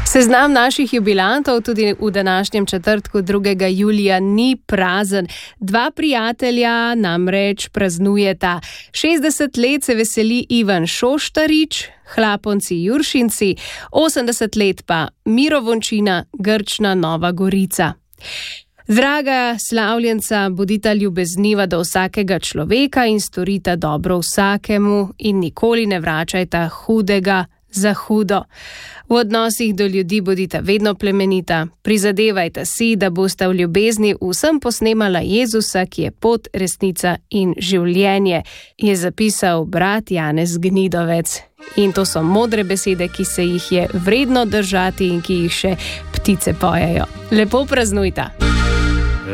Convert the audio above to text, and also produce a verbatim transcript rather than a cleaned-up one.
Seznam naših jubilantov tudi v današnjem četrtku drugega julija ni prazen. Dva prijatelja namreč praznujeta. šestdeset let se veseli Ivan Šoštarič, Hlaponci Juršinci, osemdeset let pa Miro Vončina, Grčna Nova Gorica. Draga slavljenca, bodita ljubezniva do vsakega človeka in storita dobro vsakemu in nikoli ne vračajta hudega za hudo. V odnosih do ljudi bodita vedno plemenita, prizadevajte si, da boste v ljubezni vsem posnemala Jezusa, ki je pot, resnica in življenje, je zapisal brat Janez Gnidovec. In to so modre besede, ki se jih je vredno držati in ki jih še ptice pojejo. Lepo praznujta!